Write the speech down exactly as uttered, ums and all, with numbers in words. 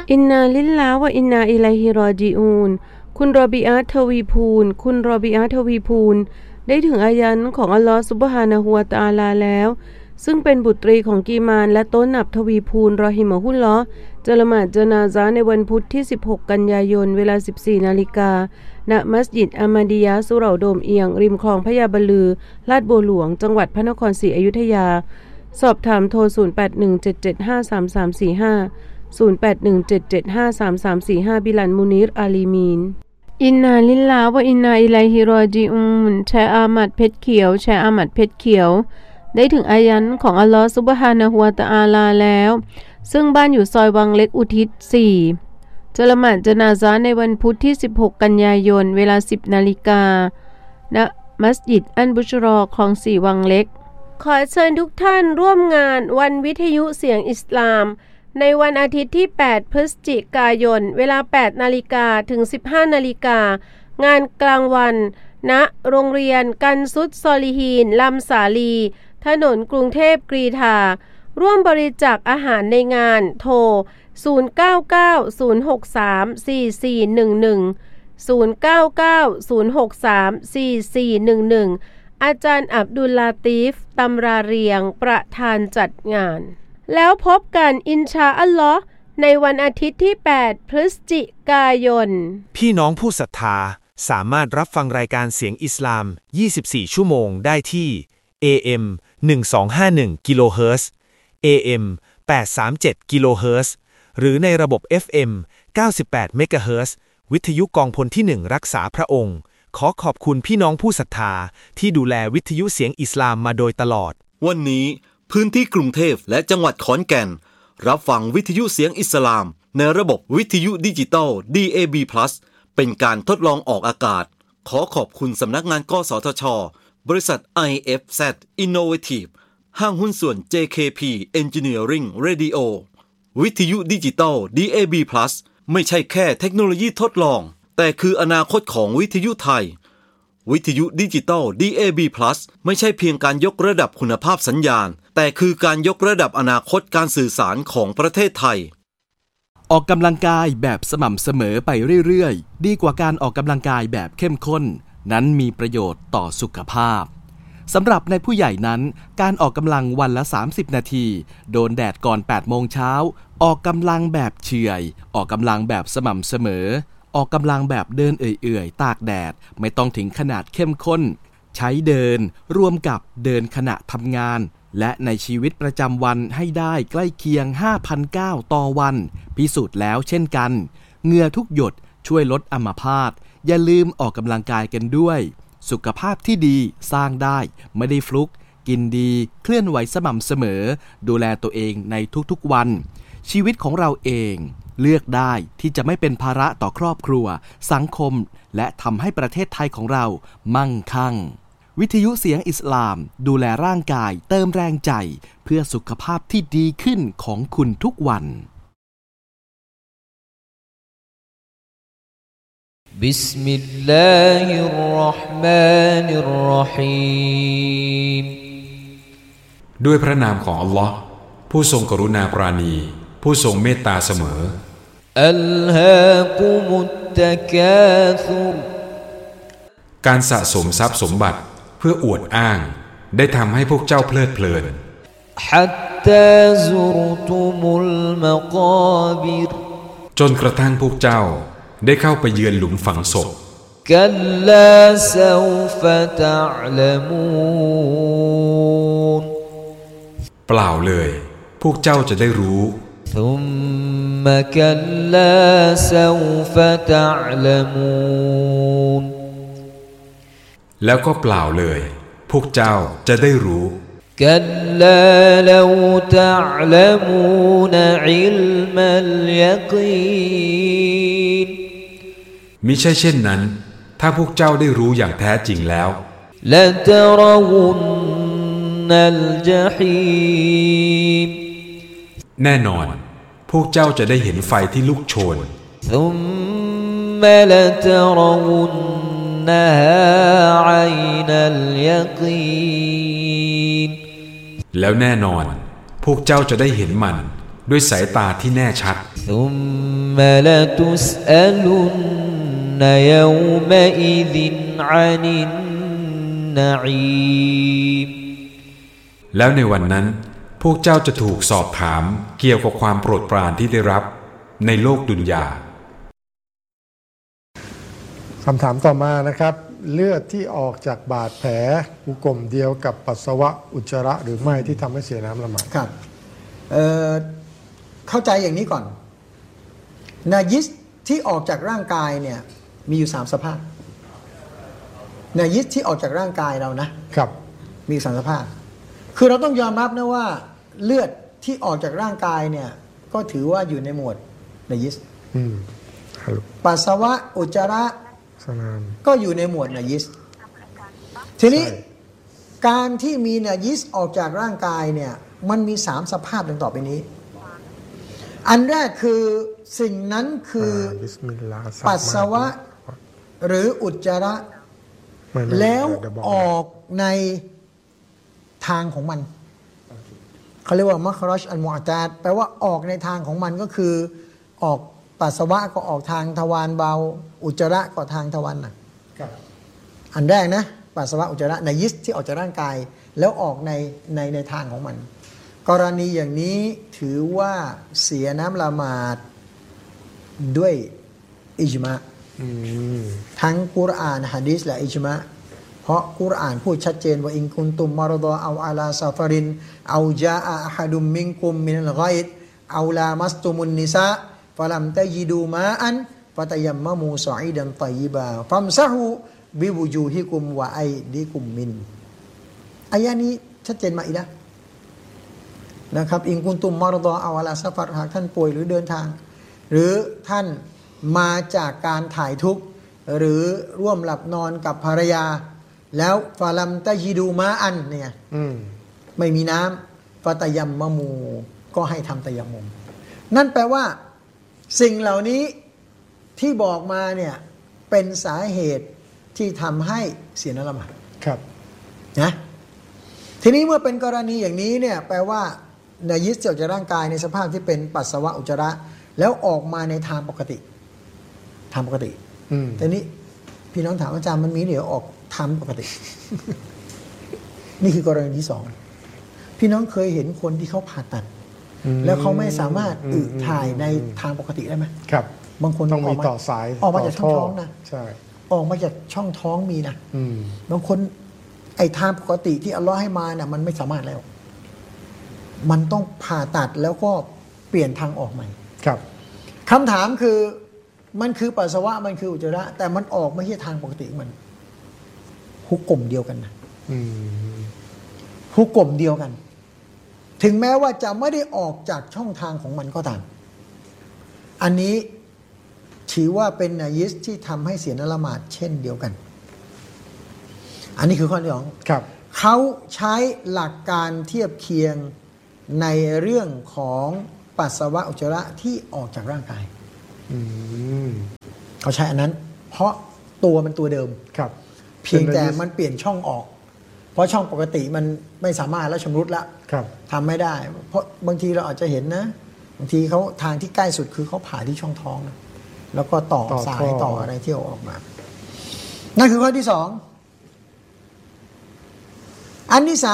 อินนาลิลลาฮ์วะอินนาอิลัยฮิรอญิอูนคุณรอบิอาทวีพูนคุณรอบิอาทวีพูนได้ถึงอายันของอัลลอฮฺซุบฮานะฮูวะตะอาลาแล้วซึ่งเป็นบุตรีของกีมานและโต้นนับทวีพูนรอฮิมะฮุลลอฮ์จะละหมาดญะนาซะห์ในวันพุธที่สิบหกกันยายนเวลา สิบสี่ นาฬิกาณมัสยิดอะมาดียะห์สุเหร่าโดมเอียงริมคลองพญาบลือลาดบัวหลวงจังหวัดพระนครศรีอยุธยาสอบถามโทรศูนย์ แปด หนึ่ง เจ็ด เจ็ด ห้า สาม สาม สี่ ห้า ศูนย์ แปด หนึ่ง เจ็ด เจ็ด ห้า สาม สาม สี่ ห้าบิลันมุนีรอาลีมีนอินนาลิลลาฮ์วะอินนาอิลัยฮิรอญิอูนแชร์อามัดเพชรเขียวแชร์อามัดเพชรเขียวได้ถึงอายันของอัลลอฮฺซุบฮานะฮูวะตะอาลาแล้วซึ่งบ้านอยู่ซอยวังเล็กอุทิศสี่จะละหมาดญะนาซะห์ในวันพุธที่สิบหกกันยายนเวลา สิบ นาฬิกาณมัสยิดอันบุชรอคลองสี่วังเล็กขอเชิญทุกท่านร่วมงานวันวิทยุเสียงอิสลามในวันอาทิตย์ที่แปดพฤศจิกายนเวลา แปด นาฬิกาถึง สิบห้า นาฬิกางานกลางวันณโรงเรียนกันซุดซอลิฮีนลำสาลีถนนกรุงเทพกรีฑาร่วมบริจาคอาหารในงานโทรศูนย์ เก้า เก้า ศูนย์ หก สาม สี่ สี่ หนึ่ง หนึ่ง ศูนย์ เก้า เก้า ศูนย์ หก สาม สี่ สี่ หนึ่ง หนึ่งอาจารย์อับดุลลาตีฟตำราเรียงประธานจัดงานแล้วพบกันอินชาอัลลอฮ์ในวันอาทิตย์ที่แปดพฤศจิกายนพี่น้องผู้ศรัทธาสามารถรับฟังรายการเสียงอิสลามยี่สิบสี่ชั่วโมงได้ที่ เอ เอ็ม หนึ่งพันสองร้อยห้าสิบเอ็ด กิโลเฮิรตซ์ เอ เอ็ม แปดร้อยสามสิบเจ็ด กิโลเฮิรตซ์หรือในระบบ เอฟ เอ็ม เก้าสิบแปด เมกะเฮิรตซ์วิทยุกองพลที่หนึ่งรักษาพระองค์ขอขอบคุณพี่น้องผู้ศรัทธาที่ดูแลวิทยุเสียงอิสลามมาโดยตลอดวันนี้พื้นที่กรุงเทพและจังหวัดขอนแก่นรับฟังวิทยุเสียงอิสลามในระบบวิทยุดิจิตอล ดี เอ บี พลัส เป็นการทดลองออกอากาศขอขอบคุณสำนักงานกสทช.บริษัท ไอ เอฟ แซด Innovative ห้างหุ้นส่วน เจ เค พี Engineering Radio วิทยุดิจิตอล ดี เอ บี พลัส ไม่ใช่แค่เทคโนโลยีทดลองแต่คืออนาคตของวิทยุไทยวิทยุดิจิตอล ดี เอ บี พลัส ไม่ใช่เพียงการยกระดับคุณภาพสัญญาณแต่คือการยกระดับอนาคตการสื่อสารของประเทศไทยออกกำลังกายแบบสม่ำเสมอไปเรื่อยๆดีกว่าการออกกำลังกายแบบเข้มข้นนั้นมีประโยชน์ต่อสุขภาพสำหรับในผู้ใหญ่นั้นการออกกำลังวันละสามสิบนาทีโดนแดดก่อน แปด โมงเช้าออกกำลังแบบเฉื่อยออกกำลังแบบสม่ำเสมอออกกำลังแบบเดินเอื่อยๆตากแดดไม่ต้องถึงขนาดเข้มข้นใช้เดินร่วมกับเดินขณะทำงานและในชีวิตประจำวันให้ได้ใกล้เคียง ห้าพันเก้าร้อย ต่อวันพิสูจน์แล้วเช่นกันเหงื่อทุกหยดช่วยลดอัมพาตอย่าลืมออกกำลังกายกันด้วยสุขภาพที่ดีสร้างได้ไม่ได้ฟลุกกินดีเคลื่อนไหวสม่ำเสมอดูแลตัวเองในทุกๆวันชีวิตของเราเองเลือกได้ที่จะไม่เป็นภาระต่อครอบครัวสังคมและทำให้ประเทศไทยของเรามั่งคั่งวิทยุเสียงอิสลามดูแลร่างกายเติมแรงใจเพื่อสุขภาพที่ดีขึ้นของคุณทุกวันบิสมิลลาฮิรเราะห์มานิรเราะฮีมด้วยพระนามของอัลลอฮ์ผู้ทรงกรุณาปราณีผู้ทรงเมตตาเสมออัลฮากุมุตตะกาซุรการสะสมทรัพย์สมบัติเพื่ออวดอ้างได้ทำให้พวกเจ้าเพลิดเพลินฮัตตาซุรตุมุลมะกาบิรจนกระทั่งพวกเจ้าได้เข้าไปเยือนหลุมฝังศพกัลลาซาวฟะตะอ์ละมูนเปล่าเลยพวกเจ้าจะได้รู้ซุมมะกัลลาซาวฟะตะอ์ละมูนแล้วก็เปล่าเลยพวกเจ้าจะได้รู้กัลลาลาวตะอ์ละมูนอิลมัลยะกีนมิใช่เช่นนั้นถ้าพวกเจ้าได้รู้อย่างแท้จริงแล้วละตะรวุนนัลญะฮีมแน่นอนพวกเจ้าจะได้เห็นไฟที่ลุกโชนซุมมะละตะรวุนนะฮาอัยนัลยะกีนแล้วแน่นอนพวกเจ้าจะได้เห็นมันด้วยสายตาที่แน่ชัด ثم لتسألن يومئذ عن النعيم แล้วในวันนั้นพวกเจ้าจะถูกสอบถามเกี่ยวกับความโปรดปรานที่ได้รับในโลกดุนยาคำถามต่อมานะครับเลือดที่ออกจากบาดแผลอุกมเดียวกับปัสสาวะอุจจาระหรือไม่ที่ทำให้เสียน้ำละหมาดครับเอ่อเข้าใจอย่างนี้ก่อนนายิสที่ออกจากร่างกายเนี่ยมีอยู่สามสภาพนายิสที่ออกจากร่างกายเรานะครับมีสามสภาพคือเราต้องยอมรับนะว่าเลือดที่ออกจากร่างกายเนี่ยก็ถือว่าอยู่ในหมวดนายิสปัสสาวะอุจจาระก็อยู่ในหมวดนายิสทีนี้การที่มีนายิสออกจากร่างกายเนี่ยมันมีสามสภาพดังต่อไปนี้อันแรกคือสิ่งนั้นคือปัสสาวะหรืออุจจาระแล้วออกในทางของมันเขาเรียกว่ามัครัชอัลมุอ์ตาดแปลว่าออกในทางของมันก็คือออกปัสสาวะก็ออกทางทวารเบาอุจจาระก็ทางทวารหนักอันแรกนะปัสสาวะอุจจาระนายิสที่ออกจากร่างกายแล้วออกในในในทางของมันกรณีอย่างนี้ถือว่าเสียน้ำละหมาดด้วยอิจมะทั้งกุรอานหะดีษและอิจมะเพราะกุรอานพูดชัดเจนว่าอินกุนตุมมารฎอเอาอาลาซาฟารินเอาจาอะอะฮะดุมมินกุมมินัลฆอยดเอาลามัสตุมุนนิซาฟะลัมตะญิดูมาอันฟะตัยัมมะมูศออีดันฏอยยิบาฟัมซะฮูบิวุจูฮิกุมวะไอดิกุมมินอายะนี้ชัดเจนมาอีกแล้วนะครับอินกุนตุมมารฎอเอาอาลาซาฟารหากท่านป่วยหรือเดินทางหรือท่านมาจากการถ่ายทุกข์หรือร่วมหลับนอนกับภรรยาแล้วฟาลัมตะญิดูมาอันเนี่ยไม่มีน้ำฟาตยัมมะมูก็ให้ทำตะยัมมุมนั่นแปลว่าสิ่งเหล่านี้ที่บอกมาเนี่ยเป็นสาเหตุที่ทำให้เสียน้ำละหมาดครับนะทีนี้เมื่อเป็นกรณีอย่างนี้เนี่ยแปลว่านายิสออกจากร่างกายในสภาพที่เป็นปัสสาวะอุจจาระแล้วออกมาในทางปกติทางปกติแต่นี้พี่น้องถามอาจารย์มันมีเดี๋ยวออกทางปกติ นี่คือกรณีที่สองพี่น้องเคยเห็นคนที่เขาผ่าตัดแล้วเขาไม่สามารถอึถ่ายในทางปกติได้ไหมครับบางคนต้องมีต่อสายออกมาจากช่องท้องนะใช่ออกมาจากช่องท้องมีนะบางคนไอ้ทางปกติที่อัลลอฮ์ให้มาเนี่ยมันไม่สามารถแล้วมันต้องผ่าตัดแล้วก็เปลี่ยนทางออกใหม่ครับคำถามคือมันคือปัสสาวะมันคืออุจจาระแต่มันออกไม่ใช่ทางปกติมันฮุกกลมเดียวกันนะฮุกกลมเดียวกันถึงแม้ว่าจะไม่ได้ออกจากช่องทางของมันก็ตามอันนี้ถือว่าเป็นนายิสที่ทำให้เสียน้ำละหมาดเช่นเดียวกันอันนี้คือข้อที่สองครับเขาใช้หลักการเทียบเคียงในเรื่องของปัสสาวะอุจจาระที่ออกจากร่างกายเขาใช้อันนั้นเพราะตัวมันตัวเดิมครับเพียงแต่มันเปลี่ยนช่องออกเพราะช่องปกติมันไม่สามารถแล้วชำรุดแล้วทำไม่ได้เพราะบางทีเราอาจจะเห็นนะบางทีเขาทางที่ใกล้สุดคือเขาผ่าที่ช่องท้องนะแล้วก็ต่อสายต่ออะไรที่ออกมานั่นคือข้อที่สองอันที่สาม